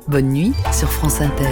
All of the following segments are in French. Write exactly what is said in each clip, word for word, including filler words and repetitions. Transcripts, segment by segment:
Bonne nuit sur France Inter.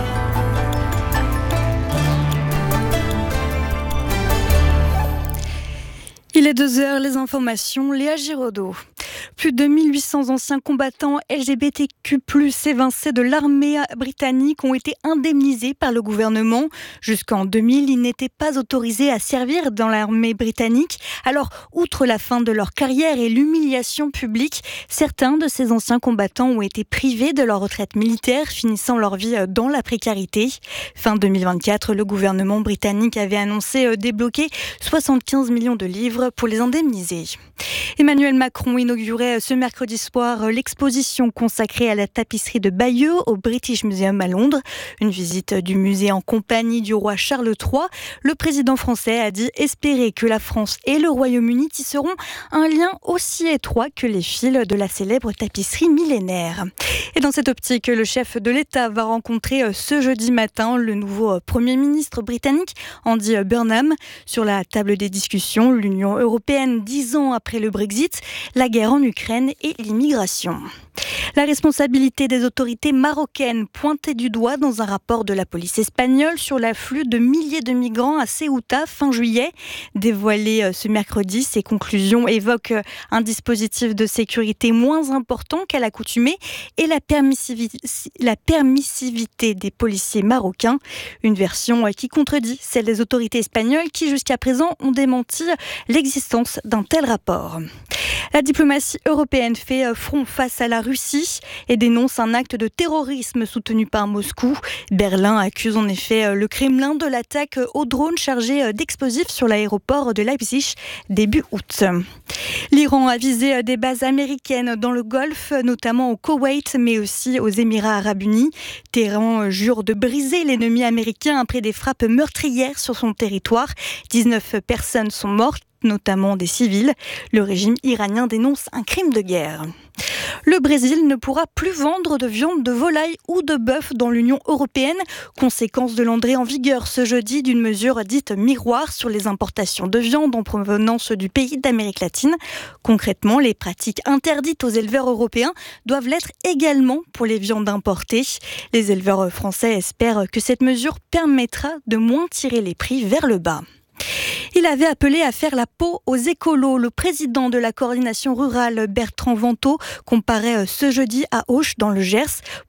Il est deux heures, les informations, Léa Giraudot. Plus de mille huit cents anciens combattants L G B T Q plus, évincés de l'armée britannique ont été indemnisés par le gouvernement. Jusqu'en deux mille, ils n'étaient pas autorisés à servir dans l'armée britannique. Alors, outre la fin de leur carrière et l'humiliation publique, certains de ces anciens combattants ont été privés de leur retraite militaire, finissant leur vie dans la précarité. Fin deux mille vingt-quatre, le gouvernement britannique avait annoncé débloquer soixante-quinze millions de livres pour les indemniser. Emmanuel Macron inaugurait ce mercredi soir l'exposition consacrée à la tapisserie de Bayeux au British Museum à Londres. Une visite du musée en compagnie du roi Charles trois. Le président français a dit espérer que la France et le Royaume-Uni tisseront un lien aussi étroit que les fils de la célèbre tapisserie millénaire. Et dans cette optique, le chef de l'État va rencontrer ce jeudi matin le nouveau Premier ministre britannique, Andy Burnham. Sur la table des discussions, l'Union européenne, dix ans après le Brexit, la guerre en Ukraine et l'immigration. La responsabilité des autorités marocaines pointée du doigt dans un rapport de la police espagnole sur l'afflux de milliers de migrants à Ceuta fin juillet. Dévoilé ce mercredi, ces conclusions évoquent un dispositif de sécurité moins important qu'à l'accoutumée et la permissivité, la permissivité des policiers marocains. Une version qui contredit celle des autorités espagnoles qui jusqu'à présent ont démenti l'existence d'un tel rapport. La diplomatie européenne fait front face à la Russie et dénonce un acte de terrorisme soutenu par Moscou. Berlin accuse en effet le Kremlin de l'attaque au drone chargé d'explosifs sur l'aéroport de Leipzig début août. L'Iran a visé des bases américaines dans le Golfe, notamment au Koweït, mais aussi aux Émirats arabes unis. Téhéran jure de briser l'ennemi américain après des frappes meurtrières sur son territoire. dix-neuf personnes sont mortes, notamment des civils. Le régime iranien dénonce un crime de guerre. Le Brésil ne pourra plus vendre de viande de volaille ou de bœuf dans l'Union européenne, conséquence de l'entrée en vigueur ce jeudi d'une mesure dite miroir sur les importations de viande en provenance du pays d'Amérique latine. Concrètement, les pratiques interdites aux éleveurs européens doivent l'être également pour les viandes importées. Les éleveurs français espèrent que cette mesure permettra de moins tirer les prix vers le bas. Il avait appelé à faire la peau aux écolos. Le président de la coordination rurale, Bertrand Vantaux, comparaît ce jeudi à Auch dans le Gers